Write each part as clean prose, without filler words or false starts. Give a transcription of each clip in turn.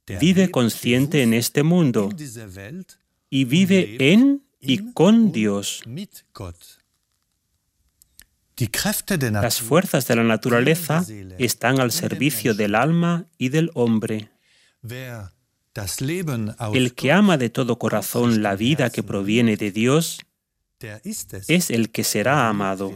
vive consciente en este mundo y vive en y con Dios. Las fuerzas de la naturaleza están al servicio del alma y del hombre. El que ama de todo corazón la vida que proviene de Dios es el que será amado.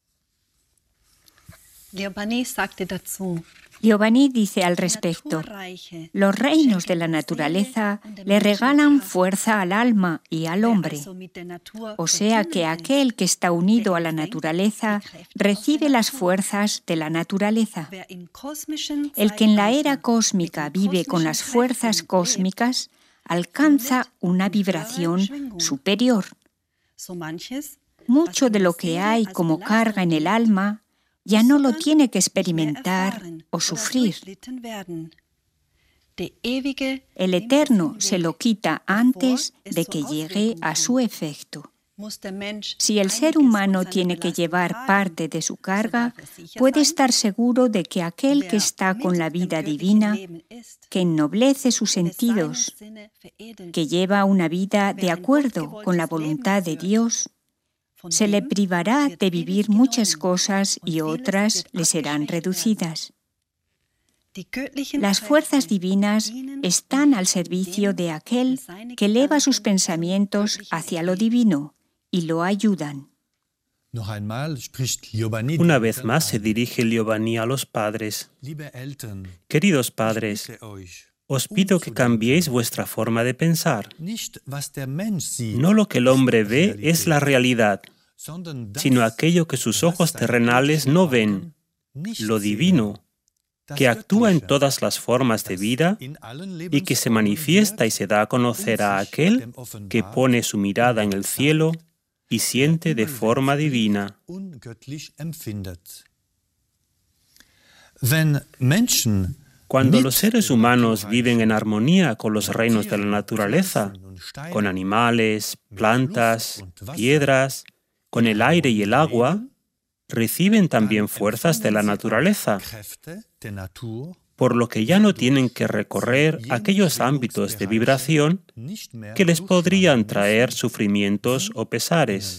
Giovanni dice al respecto: los reinos de la naturaleza le regalan fuerza al alma y al hombre. O sea que aquel que está unido a la naturaleza recibe las fuerzas de la naturaleza. El que en la era cósmica vive con las fuerzas cósmicas alcanza una vibración superior. Mucho de lo que hay como carga en el alma ya no lo tiene que experimentar o sufrir. El Eterno se lo quita antes de que llegue a su efecto. Si el ser humano tiene que llevar parte de su carga, puede estar seguro de que aquel que está con la vida divina, que ennoblece sus sentidos, que lleva una vida de acuerdo con la voluntad de Dios, se le privará de vivir muchas cosas y otras le serán reducidas. Las fuerzas divinas están al servicio de aquel que eleva sus pensamientos hacia lo divino y lo ayudan. Una vez más se dirige Giovanni a los padres. Queridos padres, os pido que cambiéis vuestra forma de pensar. No lo que el hombre ve es la realidad, sino aquello que sus ojos terrenales no ven, lo divino, que actúa en todas las formas de vida y que se manifiesta y se da a conocer a aquel que pone su mirada en el cielo y siente de forma divina. Cuando los seres humanos viven en armonía con los reinos de la naturaleza, con animales, plantas, piedras, con el aire y el agua, reciben también fuerzas de la naturaleza, por lo que ya no tienen que recorrer aquellos ámbitos de vibración que les podrían traer sufrimientos o pesares.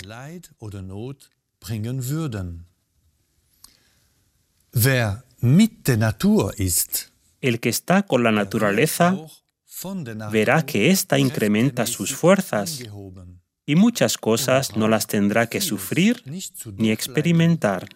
El que está con la naturaleza verá que ésta incrementa sus fuerzas y muchas cosas no las tendrá que sufrir ni experimentar.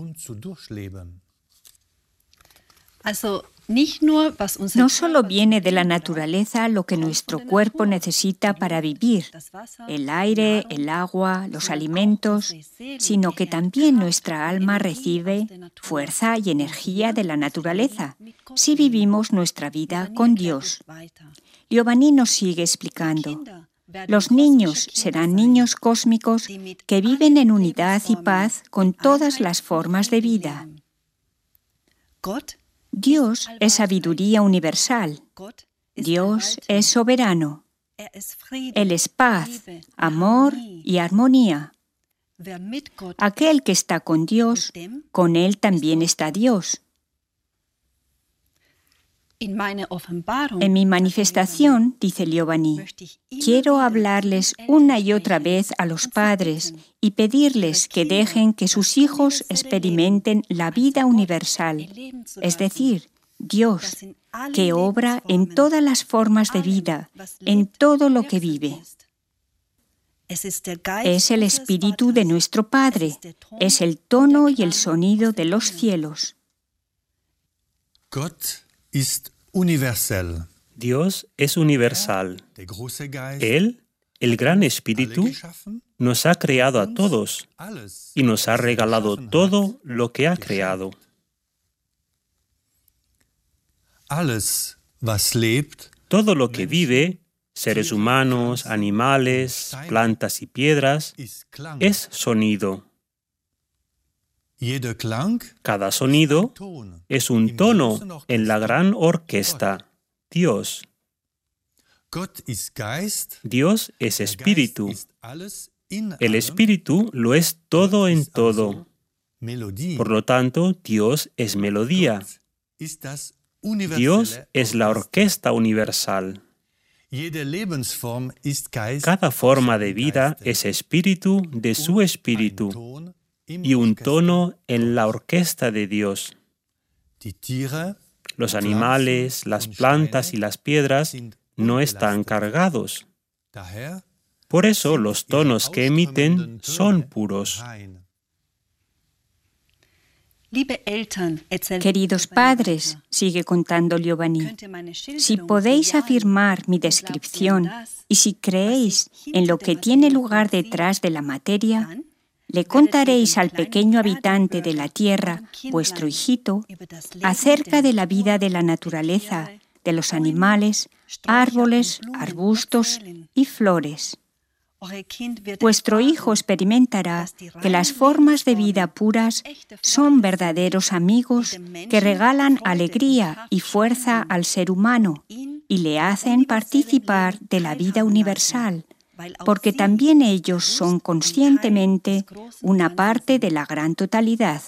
No solo viene de la naturaleza lo que nuestro cuerpo necesita para vivir, el aire, el agua, los alimentos, sino que también nuestra alma recibe fuerza y energía de la naturaleza si vivimos nuestra vida con Dios. Giovanni nos sigue explicando. Los niños serán niños cósmicos que viven en unidad y paz con todas las formas de vida. Dios es sabiduría universal. Dios es soberano. Él es paz, amor y armonía. Aquel que está con Dios, con Él también está Dios. En mi manifestación, dice Giovanni, quiero hablarles una y otra vez a los padres y pedirles que dejen que sus hijos experimenten la vida universal, es decir, Dios, que obra en todas las formas de vida, en todo lo que vive. Es el Espíritu de nuestro Padre, es el tono y el sonido de los cielos. Dios es universal. Él, el Gran Espíritu, nos ha creado a todos y nos ha regalado todo lo que ha creado. Todo lo que vive, seres humanos, animales, plantas y piedras, es sonido. Cada sonido es un tono en la gran orquesta, Dios. Dios es espíritu. El espíritu lo es todo en todo. Por lo tanto, Dios es melodía. Dios es la orquesta universal. Cada forma de vida es espíritu de su espíritu y un tono en la orquesta de Dios. Los animales, las plantas y las piedras no están cargados. Por eso los tonos que emiten son puros. Queridos padres, sigue contando Liobani, si podéis afirmar mi descripción y si creéis en lo que tiene lugar detrás de la materia, le contaréis al pequeño habitante de la tierra, vuestro hijito, acerca de la vida de la naturaleza, de los animales, árboles, arbustos y flores. Vuestro hijo experimentará que las formas de vida puras son verdaderos amigos que regalan alegría y fuerza al ser humano y le hacen participar de la vida universal, porque también ellos son conscientemente una parte de la gran totalidad.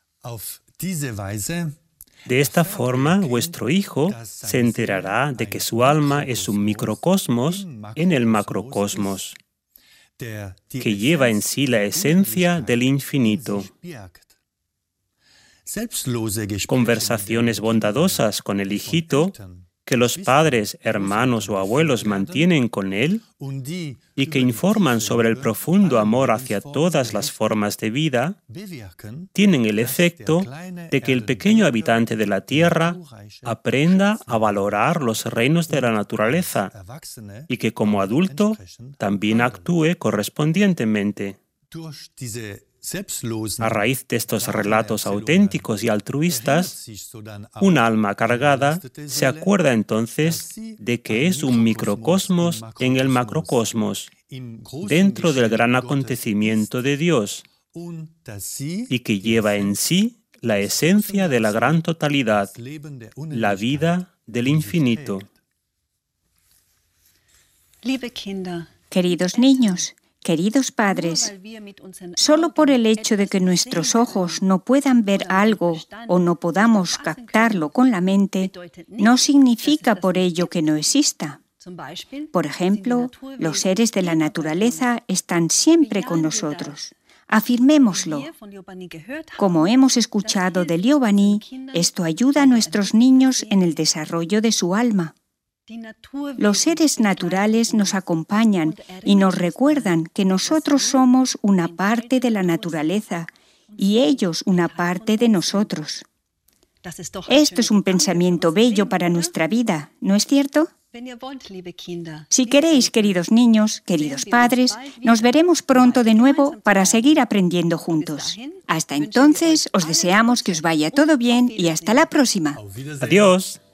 De esta forma, vuestro hijo se enterará de que su alma es un microcosmos en el macrocosmos, que lleva en sí la esencia del infinito. Conversaciones bondadosas con el hijito que los padres, hermanos o abuelos mantienen con él y que informan sobre el profundo amor hacia todas las formas de vida, tienen el efecto de que el pequeño habitante de la tierra aprenda a valorar los reinos de la naturaleza y que como adulto también actúe correspondientemente. A raíz de estos relatos auténticos y altruistas, un alma cargada se acuerda entonces de que es un microcosmos en el macrocosmos, dentro del gran acontecimiento de Dios, y que lleva en sí la esencia de la gran totalidad, la vida del infinito. Queridos niños, queridos padres, solo por el hecho de que nuestros ojos no puedan ver algo o no podamos captarlo con la mente, no significa por ello que no exista. Por ejemplo, los seres de la naturaleza están siempre con nosotros. Afirmémoslo. Como hemos escuchado de Liobani, esto ayuda a nuestros niños en el desarrollo de su alma. Los seres naturales nos acompañan y nos recuerdan que nosotros somos una parte de la naturaleza y ellos una parte de nosotros. Esto es un pensamiento bello para nuestra vida, ¿no es cierto? Si queréis, queridos niños, queridos padres, nos veremos pronto de nuevo para seguir aprendiendo juntos. Hasta entonces, os deseamos que os vaya todo bien y hasta la próxima. Adiós.